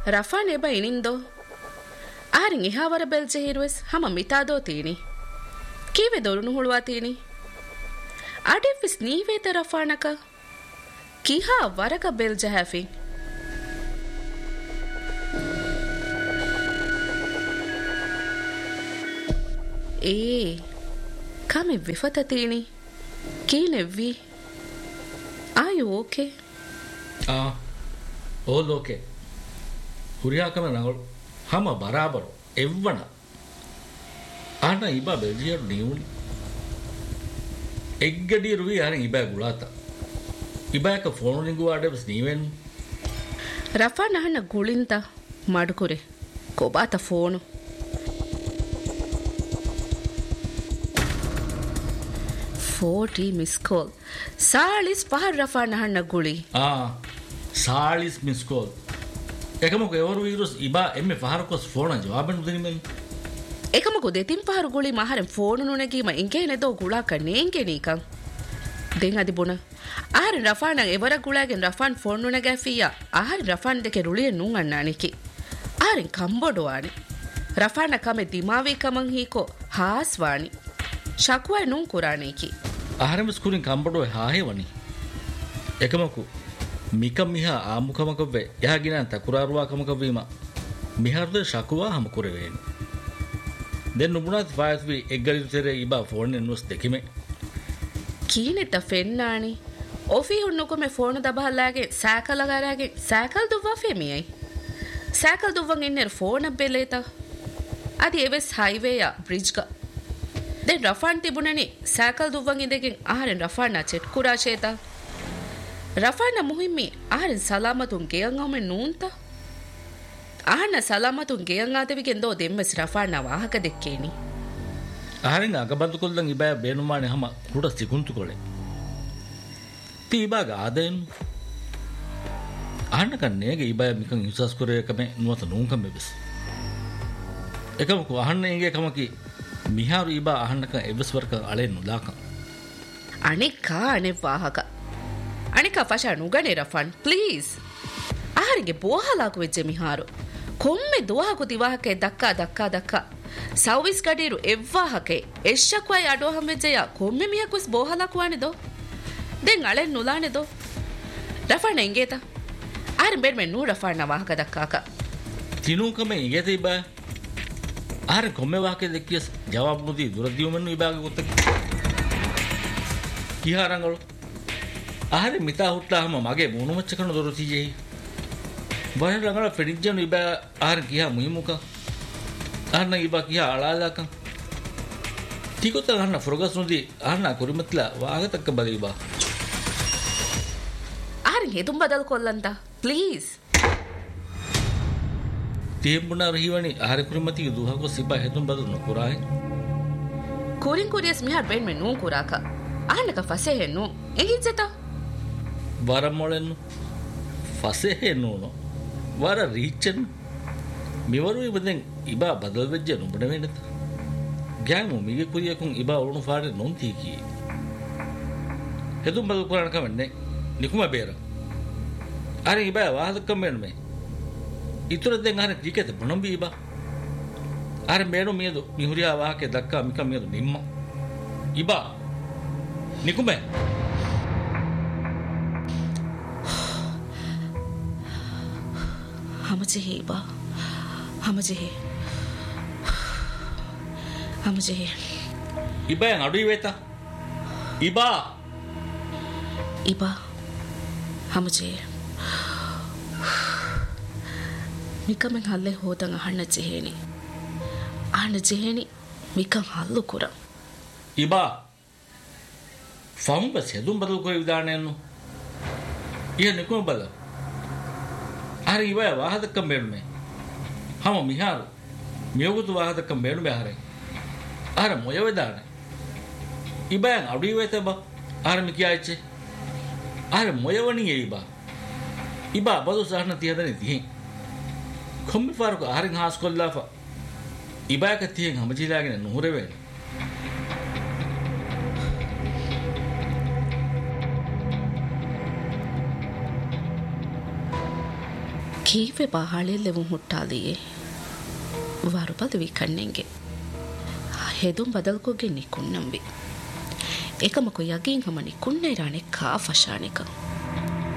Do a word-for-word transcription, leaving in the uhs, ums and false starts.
ರಫಾನ್ ಎಬ ಇನಿಂದೋ ಆರಿಂ ಇಹಾವರ ಬೆಲ್ಜೆ ಹಿರುವೆಸ್ ಹಮ ಮಿತಾದೋ ತೀನಿ ಕೀವೆ ದೊರುನು ಹುಳುವಾ ತೀನಿ ಅಡೆಫಿಸ್ ನೀವೇತ ರಫಾನಕ ಕಿಹಾ ವರಕ ಬೆಲ್ಜೆ ಹ್ಯಾಫಿ ಏ ಕಮೆ ವಿಫತ ತೀನಿ ಕೀನೆವ್ವಿ Are you okay? Ah, all okay. Huriyakama nangol hama barabar evvana. Ana iba belgier niuni. Eggadi ruvi arin iba gulata. Iba ka phone ningu adevs niven. Rafa nahana gulinta madukure. Kobata phone. forty miss call. Salis pahar Rafa nahanna guli. Ah, Salis miss call. Ekamaku evaru virus iba emme paharukos phone jawaben udinimen. Ekamaku detin pahar guli maharen phone nunegima inke nedo gula kanne inke nikan. Den adi bona. Aharen Rafa nan evara gulagen Rafan phone nunega fiya. Aharen Rafan deke ruliye nun annaniki. Aharen kambodwani. Rafa na kame dimavi kaman hiko haaswani. Shakwa nun kuraneki. ආහාරම ස්කූලින් කම්බඩෝ හාහෙවනි එකමකු මිකම් මිහා ආමුකමක වේ යහගිනන් තකුරාරුවා කමක වීම මිහර්ද ශකුවා හම කුරවේන දෙන් නුබුණත් ෆායස් වි එග්ගරිතරේ ඉබා phone නුස් දෙකිමේ කීනෙට ෆෙන්නානි ඔෆි හුන්නකොමේ phone දබහලාගේ සෑකල ගාරාගේ සෑකල් දුවා ෆෙමියයි සෑකල් දුවන් ඉන්නෙර phone බෙලේත අදි එවස් highway යා bridge ක Den Rafan tibunani cycle duwan idegen aharen Rafana chet kura cheta Rafana muhimmi aharen salamatun geyan ome nunta ahana salamatun geyan adevigen do demmes Rafana wahaka dekkeni aharen agabantu kollan ibaya beenumane hama kuda sikuntu kole ti ibaga aden ahana kannege ibaya mikan usas kore kame nuwata nunkam bebes ekam ko ahanne inge kamaki මිහාරු ඉබා අහන්නක එවස්වර්ක අලේ නුදාක අනිකා අනේ වාහක අනිකා ෆෂා නුගනේ රෆන් please ආහරිගේ බෝහලාක වෙච්ච මිහාරු කොම්මේ දුවහකු දිවාහකේ දක්කා දක්කා දක්කා සව්විස් කඩීරු එව්වාහකේ එශ්ෂක්වයි අඩෝ හම් වෙච්ච යා කොම්මේ මියකුස් බෝහලාක වනේ දෝ දෙන් අලේ නුලානේ දෝ රෆන් එංගේත ආරෙන් බෙඩ් මෙ නූ රෆන් නවාහක දක්කාක තිනුකම ඉගෙත ඉබා ආරෙන් කොම්මේ වාහකේ දෙක්කියස් ජවාබ් මුදී දුරදියුමනු විභාග කොත්තක කිහාරංගල ආරෙන් මිතා හුට්ටාම මගේ මොනු මච්ච කරන දොර තිජේ බයන රංගල ෆෙඩිජ්ජන විභාග ආරෙන් කියා මුහිමුක ආරන ඉබා කියා අලාලාක ටිකොත ගන්න ෆොරගස් නුදී ආරන කුරිමත්ලා වාගතක බලිබා ආරෙන් හෙතුම් බදල් කොල්ලන්තා ප්ලීස් තේම්බුණා රහිවනි ආහාර කුරිමතිගේ දුහක සිබා හෙතුම් බදු නොකුරායි කුරින් කුරියස් මිහර් බෙන් මෙ නූ කුරාක ආන්නක ෆසේ හෙන්නු එගිච්චත වරමොලෙන් ෆසේ හෙන්නු නෝ වර රීච්චන් මෙවරු ඉබදෙන් ඉබා බදල් වෙජ්ජ නුඹන වෙනත ගෑමු මිගේ කුරියකුන් ඉබා වුණු ෆාරේ නොන්ති කී හෙතුම් බදු කුරාන කමන්නේ නිකුම බේර අර ඉබා වාහදකම් වෙන්නේ ඉතුරු දෙන් අර ටිකෙත බොනම් බීබා අර මේනු මියදු මිහුරියා වාහකේ දක්කා මික මියදු නිම්ම ඉබා නිකුමේ හමජේ ඉබා හමජේ හමජේ ඉබා අඩුයි වේත ඉබා ඉබා හමජේ මිකමෙන් හල්ලේ හොදන් අහන්න ජෙහෙනි අහන්න ජෙහෙනි මිකම් හල්ලු කුරම් ඉබා ෆම්බ සෙදුම් බදල් කොයි විදානයන්නු ඉය නිකුම බල අර ඉබා වාහදකම් බෙරුමේ හම මිහාරු මියගුතු වාහදකම් බෙරුමේ හරේ අර මොය වෙදාන ඉබා අඩුයි වෙත බ අර මිකියාච්චේ අර මොයවණි ඉබා ඉබා බදු සහන තියදනේ තිහින් කොම්මි ෆාරුක ආරින් හාස් කොල්ලාෆා ඉබාක තියෙන් හමජිලාගෙන නුහුරේ වෙන කීවේ පහලේ ලෙවුම් ಹುಟ್ಟಾಲಿಯೇ ವಾರು ಪದವಿ ಕಣ್ಣೆಂಗೆ ಹೆದುಂ ಬದಲ್ಕೋಗೆ ನಿಕ್ಕುನ್ನಂಬಿ ಏಕಮಕು ಯಗೀಂ ಹಮನಿ ಕುಣ್ಣೆ ರಾಣೆ ಕಾ ಫಶಾಣಿಕ